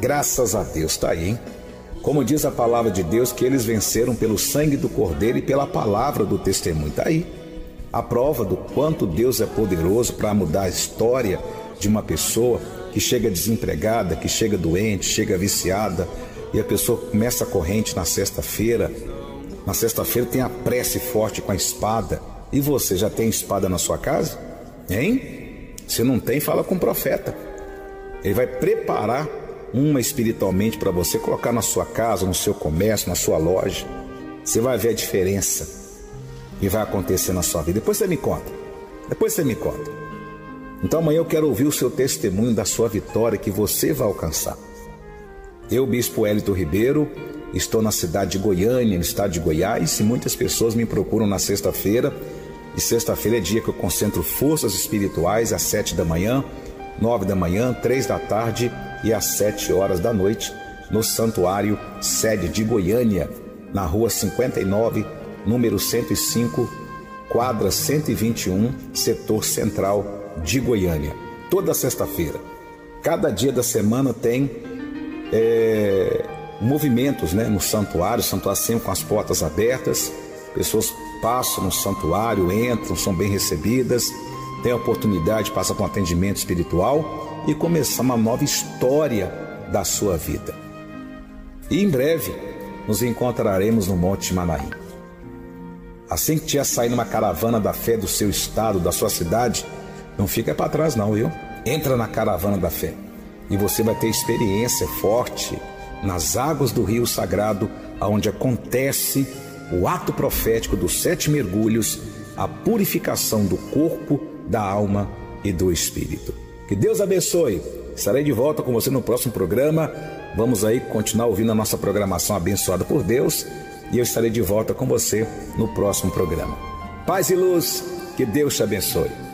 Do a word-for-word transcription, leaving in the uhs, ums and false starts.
Graças a Deus, tá aí, hein? Como diz a palavra de Deus, que eles venceram pelo sangue do Cordeiro e pela palavra do testemunho. Tá aí a prova do quanto Deus é poderoso para mudar a história de uma pessoa que chega desempregada, que chega doente, chega viciada, e a pessoa começa a corrente na sexta-feira. Na sexta-feira tem a prece forte com a espada. E você já tem espada na sua casa? Hein? Se não tem, fala com o profeta. Ele vai preparar uma espiritualmente para você colocar na sua casa, no seu comércio, na sua loja. Você vai ver a diferença que vai acontecer na sua vida. Depois você me conta. Depois você me conta. Então amanhã eu quero ouvir o seu testemunho da sua vitória que você vai alcançar. Eu, Bispo Hélito Ribeiro, estou na cidade de Goiânia, no estado de Goiás, e muitas pessoas me procuram na sexta-feira. E sexta-feira é dia que eu concentro forças espirituais às sete da manhã, nove da manhã, três da tarde e às sete horas da noite, no Santuário Sede de Goiânia, na rua cinquenta e nove, número cento e cinco, quadra cento e vinte e um, setor central de Goiânia. Toda sexta-feira. Cada dia da semana tem é, movimentos, né, no santuário, o santuário sempre com as portas abertas. Pessoas passam no santuário, entram, são bem recebidas, têm a oportunidade de passar por um atendimento espiritual e começar uma nova história da sua vida. E em breve nos encontraremos no Monte Manaim. Assim que tiver saindo uma caravana da fé do seu estado, da sua cidade, não fica para trás não, viu? Entra na caravana da fé e você vai ter experiência forte nas águas do rio sagrado, onde acontece o ato profético dos sete mergulhos, a purificação do corpo, da alma e do espírito. Que Deus abençoe. Estarei de volta com você no próximo programa. Vamos aí continuar ouvindo a nossa programação abençoada por Deus e eu estarei de volta com você no próximo programa. Paz e luz, que Deus te abençoe.